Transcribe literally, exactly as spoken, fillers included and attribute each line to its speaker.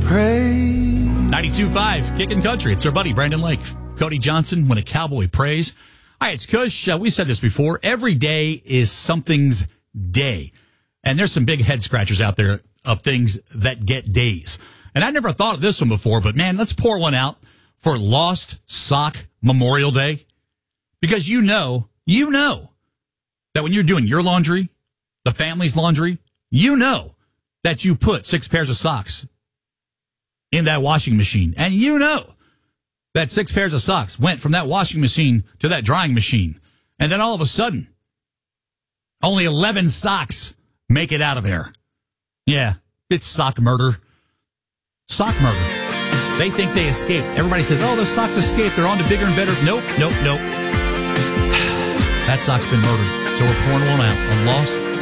Speaker 1: prays.
Speaker 2: ninety-two point five, Kickin' Country. It's our buddy, Brandon Lake. Cody Johnson, When a Cowboy Prays. All right, it's Kush. Uh, we've said this before. Every day is something's day. And there's some big head scratchers out there of things that get days. And I never thought of this one before, but man, let's pour one out for Lost Sock Memorial Day. Because you know, you know that when you're doing your laundry, the family's laundry, you know that you put six pairs of socks in that washing machine. And you know that six pairs of socks went from that washing machine to that drying machine. And then all of a sudden, only eleven socks make it out of there. Yeah, it's sock murder. Sock murder. They think they escaped. Everybody says, oh, those socks escaped. They're on to bigger and better. Nope, nope, nope. That sock's been murdered. So we're pouring one out. A Lost